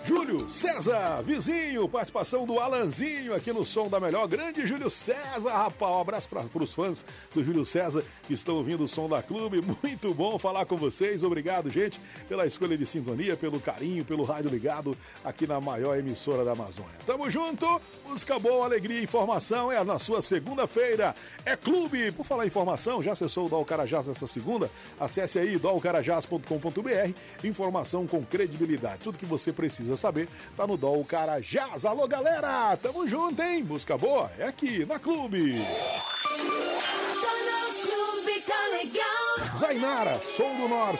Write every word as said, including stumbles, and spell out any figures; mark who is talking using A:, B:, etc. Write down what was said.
A: Júlio César, vizinho, participação do Alanzinho aqui no Som da Melhor. Grande Júlio César, rapaz, um abraço para os fãs do Júlio César que estão ouvindo o Som da Clube. Muito bom falar com vocês. Obrigado, gente, pela escolha de sintonia, pelo carinho, pelo rádio ligado aqui na maior emissora da Amazônia. Tamo junto, música boa, alegria e informação é na sua segunda-feira. É clube. Por falar em informação, já acessou o Dol Carajás nessa segunda? Acesse aí dol carajás ponto com ponto b r. Informação com credibilidade. Tudo que você precisa saber tá no Dol Carajás. Alô, galera, tamo junto, hein? Música boa é aqui na Clube. Zainara, Som do Norte.